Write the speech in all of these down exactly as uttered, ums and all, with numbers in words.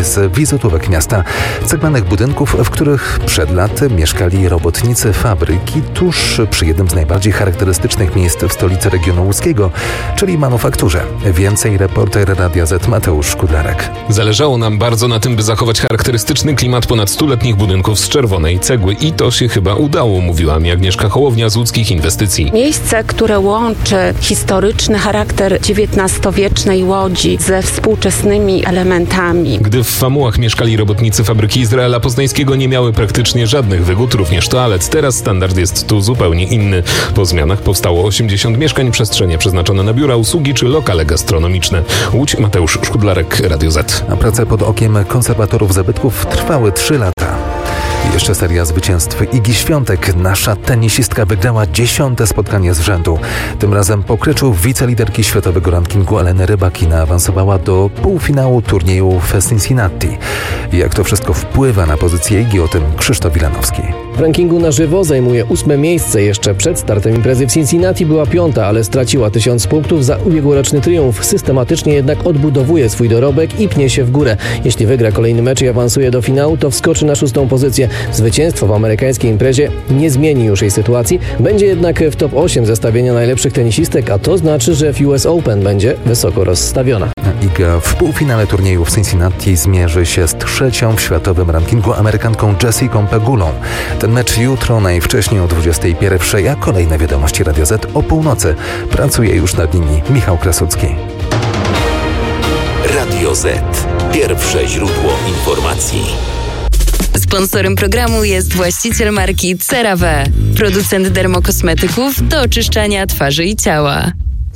z wizytówek miasta. Ceglanych budynków, w których przed laty mieszkali robotnicy fabryki tuż przy jednym z najbardziej charakterystycznych miejsc w stolicy regionu łódzkiego, czyli manufakturze. Więcej reporter Radia Z Mateusz Szkudlarek. Zależało nam bardzo na tym, by zachować charakterystyczny klimat ponad stuletnich budynków z czerwonej cegły i to się chyba udało, mówiła mi Agnieszka Hołownia z Łódzkich Inwestycji. Miejsce, które łączy historyczny charakter dziewiętnastowiecznej Łodzi ze współczesnymi elementami. Gdy w Famułach mieszkali robotnicy fabryki Izraela Poznańskiego, nie miały praktycznie żadnych wygód, również toalet. Teraz standard jest tu zupełnie inny. Po zmianach powstało osiemdziesiąt mieszkań, przestrzenie przeznaczone na biura, usługi czy lokale gastronomiczne. Łódź, Mateusz Szkudlarek, Radio Z. A prace pod okiem konserwatorów zabytków trwały trzy lata. Jeszcze seria zwycięstw Igi Świątek. Nasza tenisistka wygrała dziesiąte spotkanie z rzędu. Tym razem po kryczu wiceliderki światowego rankingu Eleny Rybakina awansowała do półfinału turnieju w Cincinnati. Jak to wszystko wpływa na pozycję Igi, o tym Krzysztof Wilanowski. W rankingu na żywo zajmuje ósme miejsce. Jeszcze przed startem imprezy w Cincinnati była piąta, ale straciła tysiąc punktów za ubiegłoroczny triumf. Systematycznie jednak odbudowuje swój dorobek i pnie się w górę. Jeśli wygra kolejny mecz i awansuje do finału, to wskoczy na szóstą pozycję. Zwycięstwo w amerykańskiej imprezie nie zmieni już jej sytuacji. Będzie jednak w top osiem zestawienia najlepszych tenisistek, a to znaczy, że w U S Open będzie wysoko rozstawiona. Iga w półfinale turnieju w Cincinnati zmierzy się z trzecią w światowym rankingu Amerykanką Jessicą Pegulą. Ten mecz jutro, najwcześniej o dwudziestej pierwszej, a kolejne wiadomości Radio Z o północy. Pracuje już nad nimi Michał Krasucki. Radio Z. Pierwsze źródło informacji. Sponsorem programu jest właściciel marki CeraVe, producent dermokosmetyków do oczyszczania twarzy i ciała.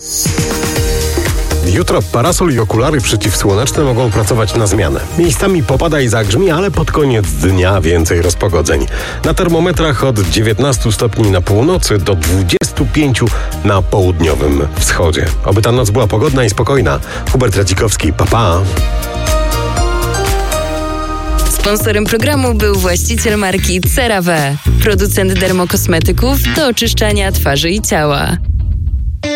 Jutro parasol i okulary przeciwsłoneczne mogą pracować na zmianę. Miejscami popada i zagrzmi, ale pod koniec dnia więcej rozpogodzeń. Na termometrach od dziewiętnastu stopni na północy do dwudziestu pięciu na południowym wschodzie. Oby ta noc była pogodna i spokojna. Hubert Radzikowski, pa pa. Sponsorem programu był właściciel marki CeraVe, producent dermokosmetyków do oczyszczania twarzy i ciała.